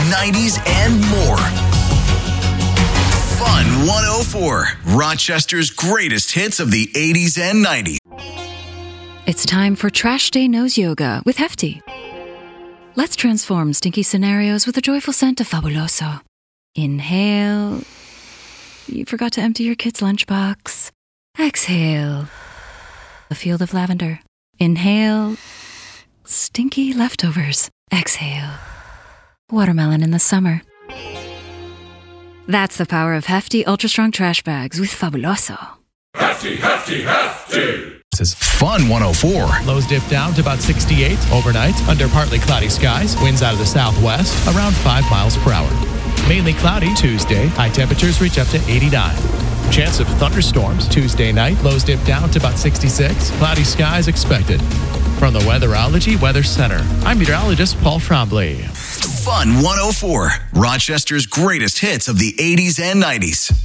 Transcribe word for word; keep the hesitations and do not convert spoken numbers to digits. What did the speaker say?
nineties, and more. Fun one oh four, Rochester's greatest hits of the eighties and nineties. It's time for Trash Day Nose Yoga with Hefty. Let's transform stinky scenarios with a joyful scent of Fabuloso. Inhale. You forgot to empty your kid's lunchbox. Exhale. A field of lavender. Inhale. Stinky leftovers. Exhale. Watermelon in the summer. That's the power of Hefty Ultra Strong Trash Bags with Fabuloso. Hefty, Hefty, Hefty! This is Fun one oh four. Lows dip down to about sixty-eight overnight under partly cloudy skies. Winds out of the southwest around five miles per hour. Mainly cloudy Tuesday. High temperatures reach up to eighty-nine. Chance of thunderstorms Tuesday night. Lows dip down to about sixty-six. Cloudy skies expected. From the Weatherology Weather Center, I'm meteorologist Paul Trombley. Fun one oh four, Rochester's greatest hits of the eighties and nineties.